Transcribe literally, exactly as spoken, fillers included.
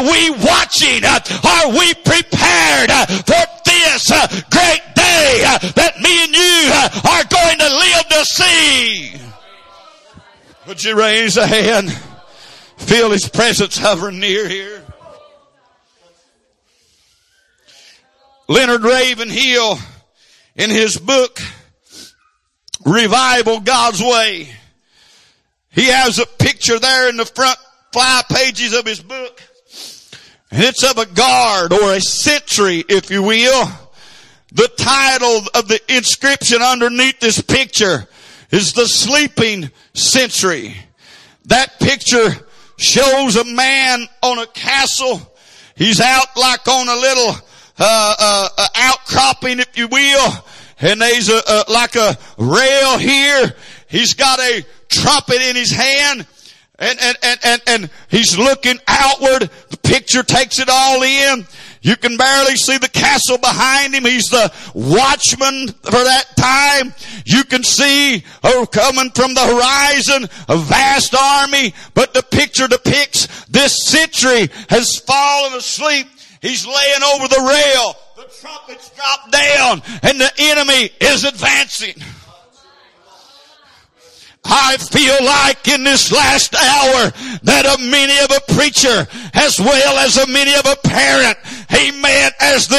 we watching? Are we prepared for this great day that me and you are going to live to see? Would you raise a hand? Feel His presence hovering near here. Leonard Ravenhill, in his book, Revival God's Way, he has a picture there in the front five pages of his book. And it's of a guard or a sentry, if you will. The title of the inscription underneath this picture is The Sleeping Sentry. That picture shows a man on a castle. He's out like on a little uh, uh, uh outcropping, if you will. And there's a, a like a rail here. He's got a trumpet in his hand. And, and, and, and, and he's looking outward. The picture takes it all in. You can barely see the castle behind him. He's the watchman for that time. You can see, oh, coming from the horizon, a vast army. But the picture depicts this sentry has fallen asleep. He's laying over the rail. The trumpets drop down and the enemy is advancing. I feel like in this last hour that a many of a preacher as well as a many of a parent, amen, as the